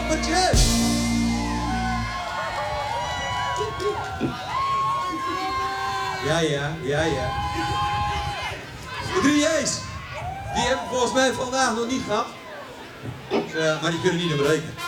Poppetje! Ja. De 3 J's. Die hebben we volgens mij vandaag nog niet gehad. Maar die kunnen niet naar berekenen.